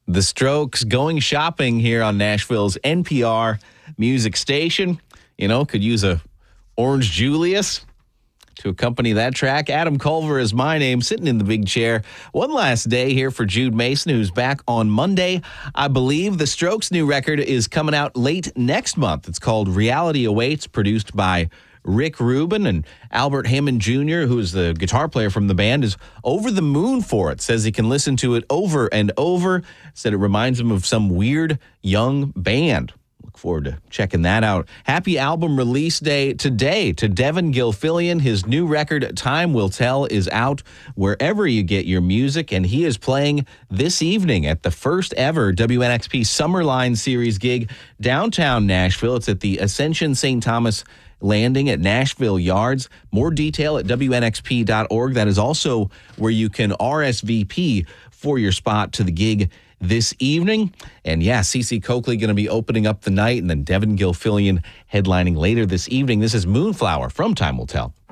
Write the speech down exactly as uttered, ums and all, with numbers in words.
The Strokes going shopping here on Nashville's N P R music station. You know, could use a Orange Julius to accompany that track. Adam Culver is my name, sitting in the big chair. One last day here for Jude Mason, who's back on Monday. I believe the Strokes' new record is coming out late next month. It's called Reality Awaits, produced by Rick Rubin, and Albert Hammond Junior, who is the guitar player from the band, is over the moon for it. Says he can listen to it over and over. Said it reminds him of some weird young band. Look forward to checking that out. Happy album release day today to Devin Gilfillian. His new record, Time Will Tell, is out wherever you get your music, and he is playing this evening at the first ever W N X P Summerline Series gig downtown Nashville. It's at the Ascension Saint Thomas Landing at Nashville Yards. More detail at W N X P dot org. That is also where you can R S V P for your spot to the gig this evening. And yeah, Cece Coakley going to be opening up the night, and then Devin Gilfillian headlining later this evening. This is Moonflower from Time Will Tell.